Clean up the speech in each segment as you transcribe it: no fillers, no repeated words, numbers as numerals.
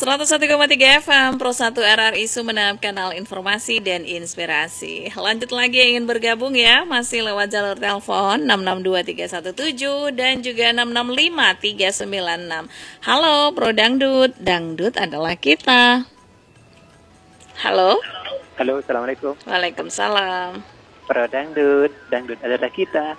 101,3 FM Pro 1 RRI Sumeneb, kanal informasi dan inspirasi. Lanjut lagi yang ingin bergabung ya, masih lewat jalur telepon 662-317 dan juga 665-396. Halo Pro Dangdut, Dangdut adalah kita. Halo. Halo, Assalamualaikum. Waalaikumsalam. Pro Dangdut, Dangdut adalah kita.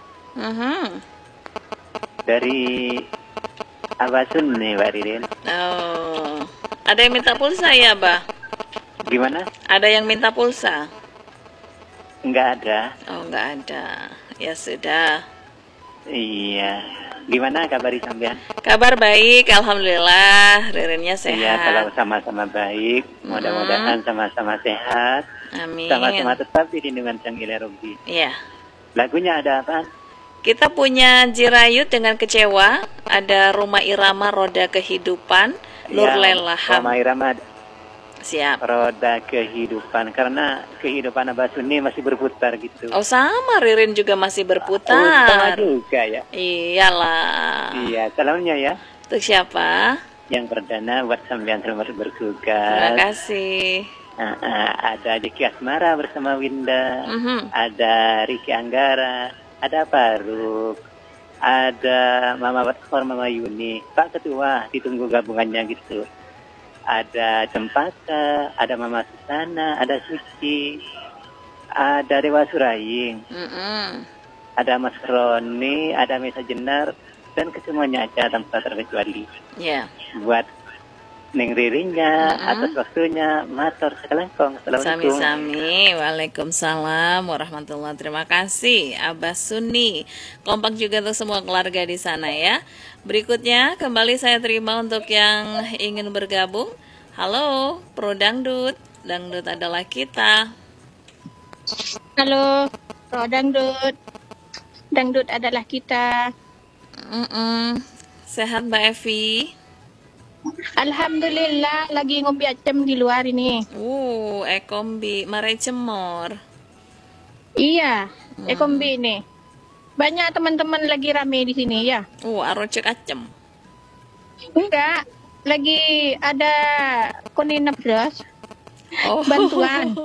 Dari Abasun nih, Mbak Ririn. Oh, ada yang minta pulsa ya, Bah? Gimana? Ada yang minta pulsa? Enggak ada. Oh, enggak ada. Ya sudah. Iya. Gimana kabar sampean? Kabar baik, alhamdulillah. Ririnnya sehat. Iya, kalau sama-sama baik. Mudah-mudahan sama-sama sehat. Amin. Sama-sama tetap di lindungan Sang Ilahi Robbi. Iya. Lagunya ada apa? Kita punya Jirayut dengan Kecewa, ada Rumah Irama Roda Kehidupan, Nur Lelaham. Roma Irama Siap. Roda Kehidupan, karena kehidupan Abasun ini masih berputar gitu. Oh, sama Ririn juga masih Oh, berputar. sama juga ya. Iyalah. Iya, salamnya ya. Untuk siapa? Yang perdana buat sampean selamat bertugas. Terima kasih. Ada Jeki Asmara bersama Winda, ada Riki Anggara, ada Faruk, ada Mama Watkor, Mama Yuni, Pak Ketua, ditunggu gabungannya gitu. Ada Cempaka, ada Mama Susana, ada Suci, ada Dewa Suraying, ada Mas Roni, ada Mesa Jenar, dan kesemuanya aja tanpa terkecuali. Ya. Buat Neng Ririnnya, atas waktunya, matur sekelengkong. Assalamualaikum. Sami-sami. Waalaikumsalam warahmatullahi. Terima kasih Abah Suni. Kompak juga untuk semua keluarga di sana ya. Berikutnya kembali saya terima untuk yang ingin bergabung. Halo Pro Dangdut, Dangdut adalah kita. Halo Pro Dangdut, Dangdut adalah kita. Sehat Mbak Evi? Alhamdulillah, lagi ngombe acem di luar ini. Ekombi, marai cemor. Iya, ekombi ini. Banyak teman-teman lagi rame di sini ya. Arocek acem. Enggak, lagi ada konina beras. Bantuan.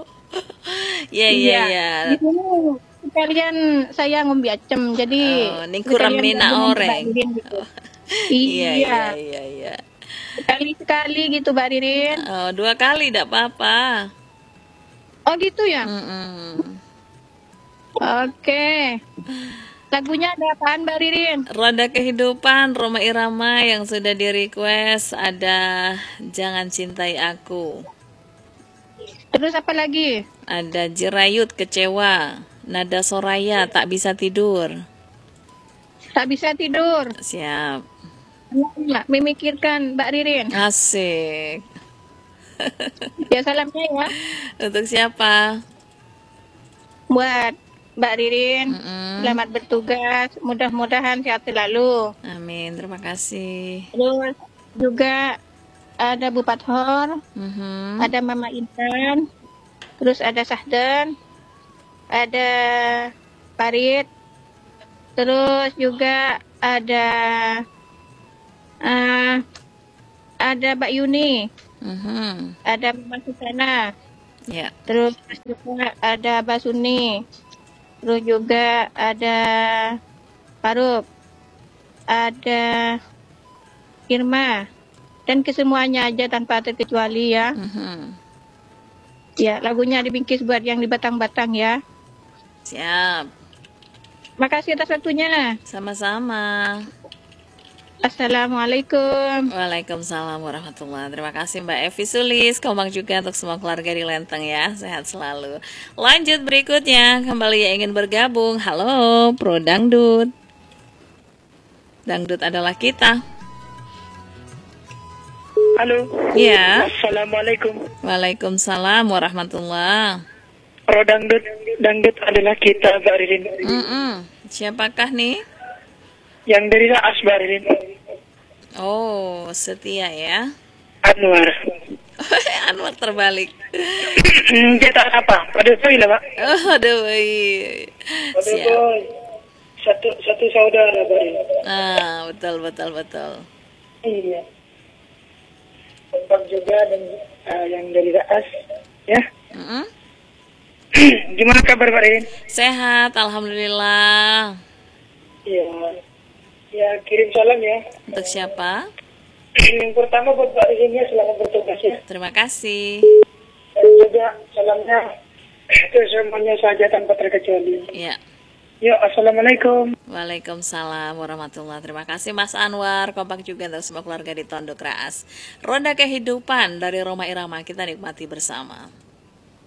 Iya. Di sini sekalian saya ngombe acem, jadi ning kurang mina oreng. Gitu. Iya. Sekali-sekali gitu Mbak Ririn. 2 kali tidak apa-apa. Oh gitu ya? Oke. Lagunya ada apaan Mbak Ririn? Roda Kehidupan, Roma Irama yang sudah di request, ada Jangan Cintai Aku. Terus apa lagi? Ada Jirayut Kecewa, Nada Soraya Tak Bisa Tidur. Tak bisa tidur. Siap. Ya, memikirkan Mbak Ririn. Asik. Ya salamnya ya. Untuk siapa? Buat Mbak Ririn. Selamat bertugas. Mudah-mudahan sehat selalu. Amin. Terima kasih. Terus juga ada Bu Pathor. Ada Mama Intan. Terus ada Sahdan. Ada Parit. Terus juga ada Mbak Yuni, ada Mama Susana, terus juga ada Mbak Suni, terus juga ada Faruk, ada Irma, dan kesemuanya aja tanpa terkecuali ya. Ya, lagunya dibingkis buat yang di Batang-Batang ya. Siap. Makasih atas waktunya. Sama-sama. Assalamualaikum. Waalaikumsalam warahmatullahi. Terima kasih Mbak Evi Sulis. Kompak juga untuk semua keluarga di Lenteng ya. Sehat selalu. Lanjut berikutnya. Kembali yang ingin bergabung. Halo Pro Dangdut. Dangdut adalah kita. Halo. Ya. Assalamualaikum. Waalaikumsalam warahmatullahi. Pro Dangdut, Dangdut adalah kita Mbak Ririn. Siapakah nih? Yang dari Raas Mbak Ririn. Oh, setia ya. Anwar. Anwar terbalik. Dia tak apa? Pada poin lah Pak. Aduh, baik. Siap. Satu saudara Mbak Ririn. Betul. Iya. Kompak juga dan yang dari Raas ya. Mm-mm. Gimana kabar Pak Rin? Sehat, alhamdulillah. Ya, ya kirim salam ya. Untuk siapa? Yang pertama buat Pak Rin ya, selamat bertugas ya. Terima kasih. Dan juga salamnya ke semuanya saja tanpa terkecuali. Ya. Ya, assalamualaikum. Waalaikumsalam warahmatullahi. Terima kasih Mas Anwar. Kompak juga untuk semua keluarga di Tondok Raas. Ronda kehidupan dari Roma Irama kita nikmati bersama.